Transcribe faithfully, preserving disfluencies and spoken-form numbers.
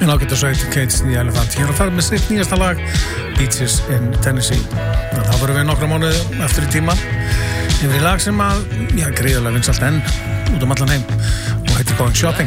Minn ágætt að sveit Cage the Elephant hér að fara með sitt nýjasta lag Beaches in Tennessee. Þá vorum við nokkra mánuði eftir í tíma yfir í lag sem að, já, gríðarlega vinsælt enn út um allan heim og heitir Going Shopping.